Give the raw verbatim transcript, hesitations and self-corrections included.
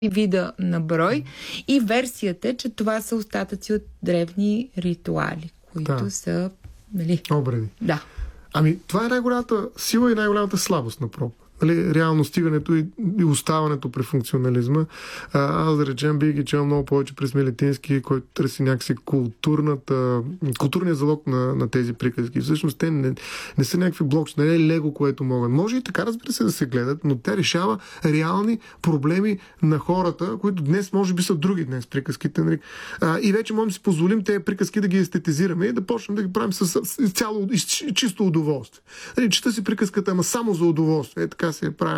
вида на брой и версията е, че това са остатъци от древни ритуали, които да. са... Нали? Обреди. Да. Ами, това е най-голямата сила и най-голямата слабост на проб. Нали, реално стигането и, и оставането при функционализма. А, аз, да речем, бих ги чел много повече през Милетински, който търси някакси културната, културния залог на, на тези приказки. Всъщност те не, не са някакви блокче, не е лего, което могат. Може и така, разбира се, да се гледат, но тя решава реални проблеми на хората, които днес може би са други днес приказките. Нали. А, и вече можем да си позволим тези приказки да ги естетизираме и да почнем да ги правим с, с, с цяло, чисто удоволствие. Нали, чета си приказката, ама само за удоволствие. Е, така се прави.